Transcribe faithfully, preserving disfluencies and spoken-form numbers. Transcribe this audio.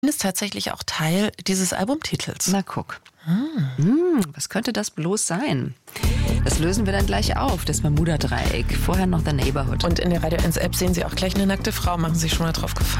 ist tatsächlich auch Teil dieses Albumtitels. Na guck. Hm. Hm, was könnte das bloß sein? Das lösen wir dann gleich auf, das Bermuda-Dreieck. Vorher noch The Neighborhood. Und in der Radio eins App sehen Sie auch gleich eine nackte Frau. Machen Sie sich schon mal drauf gefallen.